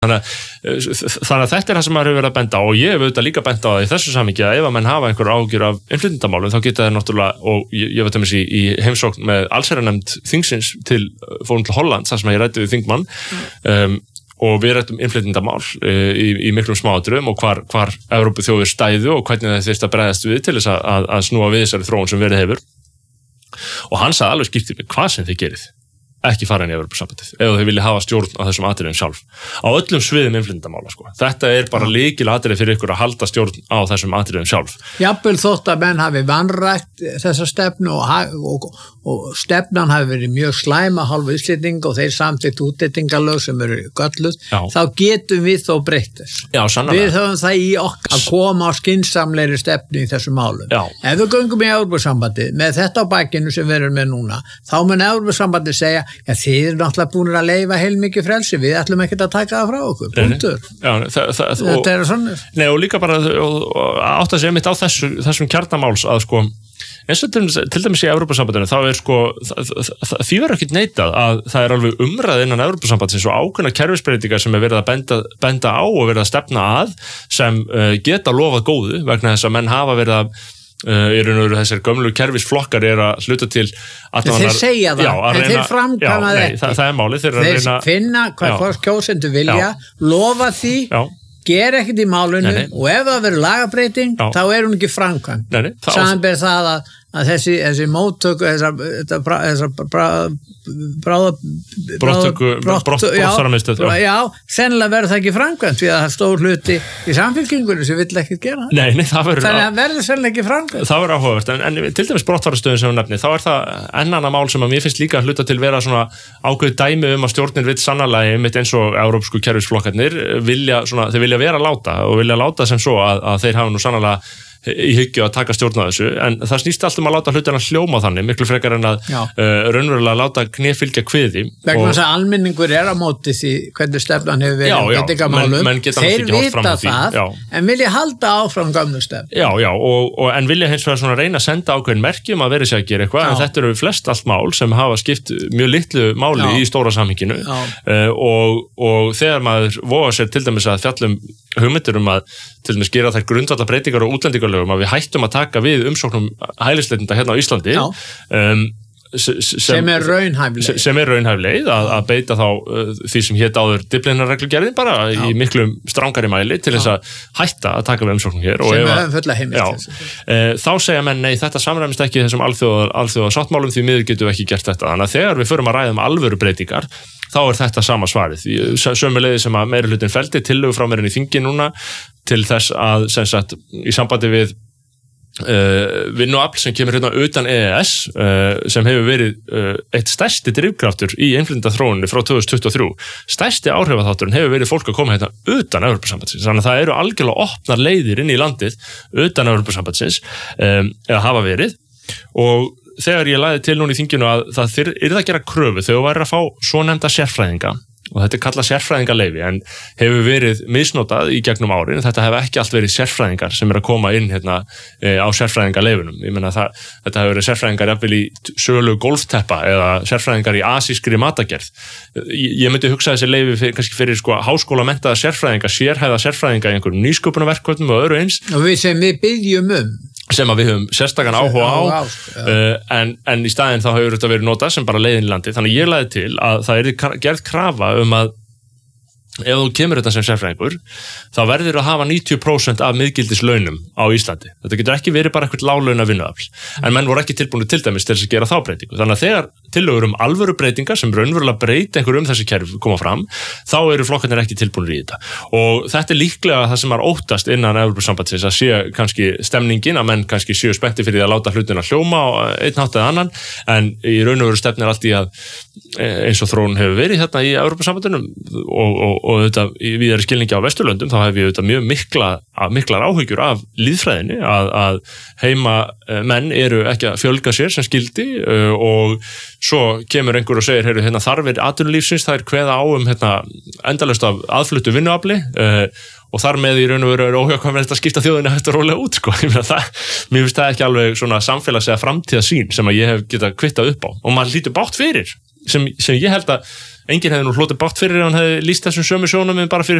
Þannig að þetta það sem maður hefur verið að benda á og ég hef auðvitað líka benda á það í þessu samhengi að ef að menn hafa einhver áhyggjur af innflytjendamálum þá geta þeir náttúrulega og ég veit í heimsókn með allsherjarnefnd þingsins fórum til Holland þar sem ég ræddi við þingmann og við ræddum innflytjendamál í miklum smáatriðum og hvar Evrópuþjóðir stæðu og hvernig þeir þyrftu að bregðast við til þess að snúa við þessari þróun sem verið hefur og hann sagði alveg skiptir mig hvað sem þið gerið ekki fara inn í Evrópusambandið ef þau vilja hafa stjórn á þessum atriðum sjálf á öllum sviðum innflytjendamála sko. Þetta bara lykilatriði fyrir ykkur að halda stjórn á þessum atriðum sjálf. Jafnvel þótt að menn hafi vanrækt þessa stefnu og stefnan hafi verið mjög slæma hálfu Íslendinga og þeir samþykkt útlendingalög sem eru gölluð, þá getum við þó breytt þess. Já, sannarlega. Við höfum það í okkar að koma á skynsamlegri stefnu í þessum málum. Já. Ef við göngum í Evrópusambandið með þetta á bakinu sem við erum með núna, þá mun Evrópusambandið segja já, þið eru náttúrulega búin að leyfa heilmikið frelsi, við ætlum ekkert að taka það frá okkur, punktur. Þetta er svona. Nei, og líka bara átt að segja mitt á þessum kjarnamáls að sko, eins og til dæmis í Evrópusambandinu, þá sko, því verður ekkert neitað að það alveg umræð innan Evrópusambandsins og ákveðnar kerfisbreytingar sem verið að benda á og verið að stefna að sem geta lofað góðu vegna þess að menn hafa verið að í raun og veru þessir gömlu kerfisflokkar að hluta til þeir segja það, en þeir framkvæma það ekki það málið, þeir finna hvað kjósendur vilja, lofa því gera ekkert í málinu og ef það verður lagabreyting þá hún ekki framkvæmd samanber það að þessi móttöku brottfararmiðstöð sennilega verður það ekki framkvæmt því að það stór hluti í samfélkingunni sem vill ekkert gera þannig að það verður sennilega ekki framkvæmt það verður áhugavert, en til dæmis brottfararstöðin sem við nefni, þá það annað mál sem að mér finnst líka að hluta til vera svona ákveð dæmi að stjórnin vill sannarlega einmitt eins og evrópsku kerfisflokkarnir þeir vilja vera láta og vilja láta sem svo að þeir hafa nú sannarlega í hyggju að taka stjórn á þessu, en það snýst allt að láta hlutina hljóma þannig, miklu frekar en að raunverulega láta kné fylgja kviði vegna þess að almenningur á móti því hvernig stefnan hefur verið þeir vita það en vilja halda áfram gömlu stefn en vilja hins vegar svona reyna að senda ákveðin merkjum að vera sér að gera eitthvað, en þetta eru flest allt mál sem hafa skipt mjög litlu máli í stóra samhenginu og þegar maður voga sér til dæmis að fjallum hugmyndir að til dæmis gera þær grundvallar breytingar og útlendingalögum að við hættum að taka við umsóknum hælisleitenda hérna á Íslandi sem raunhæf leið að beita þá því sem hét áður Dyflinnarreglugerðin bara í miklum strangari mæli til þess að hætta að taka við umsóknum hér sem við höfum fulla heimild þá segja menn nei, þetta samræmist ekki þessum alþjóða sáttmálum því miður getum við ekki gert þetta, þannig að þegar við förum að ræða alvöru breytingar þá þetta sama svarið. Sömuleiðis sem að meirihlutin felldi tillögu frá mér inn í þingi núna til þess að sem sagt í sambandi við vinnuafl sem kemur hérna utan EES sem hefur verið eitt stærsti drifkraftur í innflytjendaþróuninni frá 2023. Stærsti áhrifaþátturinn hefur verið fólk að koma hérna utan Evrópusambandsins. Þannig að það eru algjörlega opnar leiðir inn í landið utan Evrópusambandsins eða hafa verið og þegar ég lagði til núna í þinginu að það yrði að gera kröfu þegar þú væri að fá svonefnda sérfræðinga og þetta kallað sérfræðingaleyfi en hefur verið misnotað í gegnum árin, þetta hefur ekki allt verið sérfræðingar sem að koma inn hérna á sérfræðingaleyfinum. Ég meina þetta hefur verið sérfræðingar jafnvel í sölu golfteppa eða sérfræðingar í asískri matagerð. Ég myndi hugsa þessi leyfi kannski fyrir sko háskólamenntaða sérfræðinga, sérhæfða sérfræðinga í einhverjum nýsköpunarverkefnum og öðru eins. Og sem við byggjum sem að við höfum sérstakann áhuga á en í staðinn þá hefur þetta verið notað sem bara leiðin í landi, þannig ég lagði til að það gerð krafa að ef þú kemur þetta sem sérfræðingur þá verður að hafa 90% af miðgildislaunum á Íslandi. Þetta getur ekki verið bara eitthvað láglauna vinnuafl, en menn voru ekki tilbúinu til dæmis til þess að gera þá breytingu. Þannig að þegar tillögur alvöru breytingar sem raunverulega breyta einhverjum þessi kerfi koma fram, þá eru flokkarnir ekki tilbúinir í þetta. Og þetta líklega það sem óttast innan Evrópusambandsins að sé kannski stemningin að menn kannski séu spenntir fyrir að láta hlutina hljóma á einn hátt eða annan, en í raun og veru stefnir allt í að eins og þróun hefur verið hérna í Evrópusambandinu og auðvitað í víðari skilningi á Vesturlöndum þá hef ég auðvitað mjög miklar áhyggjur af lýðfræðinni að heima menn eru ekki að fjölga sér sem skildi og svo kemur einhver og segir hérna þarfir atvinnulífsins, það kveða á endalaust af aðfluttu vinnuafli og þar með í raun og veru óhjákvæmilegt að skipta þjóðinni hægt og rólega út sko. Mér finnst það ekki alveg svona samfélagslega framtíðarsýn sem að ég hef getað kvittað upp á og maður lítur bátt fyrir sem ég held að enginn hefði nú hlotið bátt fyrir ef hann hefði lýst þessum sömu sjónum bara fyrir